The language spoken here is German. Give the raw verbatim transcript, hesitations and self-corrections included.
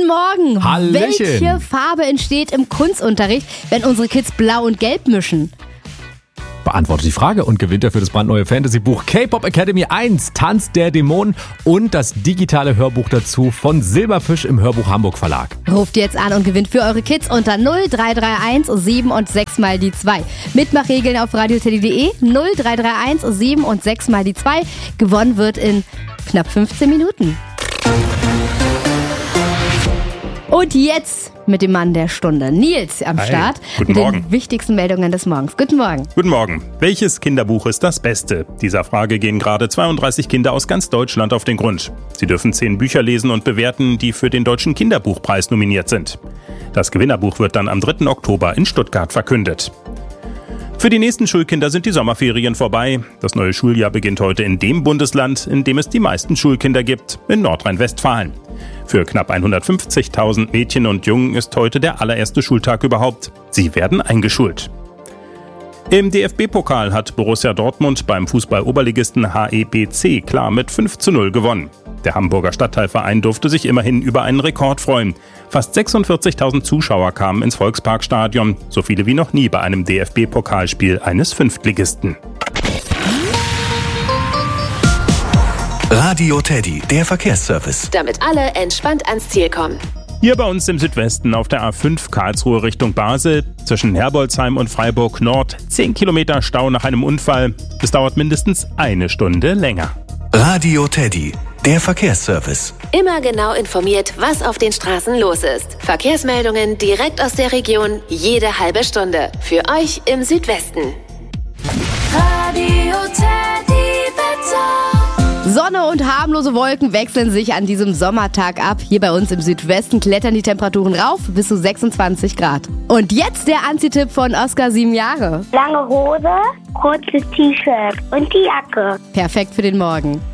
Guten Morgen. Hallöchen. Welche Farbe entsteht im Kunstunterricht, wenn unsere Kids blau und gelb mischen? Beantwortet die Frage und gewinnt dafür das brandneue Fantasy-Buch K-Pop Academy eins, Tanz der Dämonen und das digitale Hörbuch dazu von Silberfisch im Hörbuch Hamburg Verlag. Ruft jetzt an und gewinnt für eure Kids unter null drei drei eins sieben und sechs mal die zwei. Mitmachregeln auf radioteddy punkt de null drei drei eins sieben und sechs mal die zwei. Gewonnen wird in knapp fünfzehn Minuten. Und jetzt mit dem Mann der Stunde, Nils am Hi. Start. Guten mit Morgen. den wichtigsten Meldungen des Morgens. Guten Morgen. Guten Morgen. Welches Kinderbuch ist das Beste? Dieser Frage gehen gerade zweiunddreißig Kinder aus ganz Deutschland auf den Grund. Sie dürfen zehn Bücher lesen und bewerten, die für den Deutschen Kinderbuchpreis nominiert sind. Das Gewinnerbuch wird dann am dritten Oktober in Stuttgart verkündet. Für die nächsten Schulkinder sind die Sommerferien vorbei. Das neue Schuljahr beginnt heute in dem Bundesland, in dem es die meisten Schulkinder gibt, in Nordrhein-Westfalen. Für knapp hundertfünfzigtausend Mädchen und Jungen ist heute der allererste Schultag überhaupt. Sie werden eingeschult. Im D F B-Pokal hat Borussia Dortmund beim Fußball-Oberligisten H E B C klar mit fünf zu null gewonnen. Der Hamburger Stadtteilverein durfte sich immerhin über einen Rekord freuen. Fast sechsundvierzigtausend Zuschauer kamen ins Volksparkstadion, so viele wie noch nie bei einem D F B-Pokalspiel eines Fünftligisten. Radio Teddy, der Verkehrsservice. Damit alle entspannt ans Ziel kommen. Hier bei uns im Südwesten auf der A fünf Karlsruhe Richtung Basel, zwischen Herbolzheim und Freiburg Nord, zehn Kilometer Stau nach einem Unfall. Es dauert mindestens eine Stunde länger. Radio Teddy, der Verkehrsservice. Immer genau informiert, was auf den Straßen los ist. Verkehrsmeldungen direkt aus der Region, jede halbe Stunde. Für euch im Südwesten. Radio Teddy Wetter. Sonne und harmlose Wolken wechseln sich an diesem Sommertag ab. Hier bei uns im Südwesten klettern die Temperaturen rauf bis zu sechsundzwanzig Grad. Und jetzt der Anzitipp von Oskar, sieben Jahre. Lange Hose, kurzes T-Shirt und die Jacke. Perfekt für den Morgen.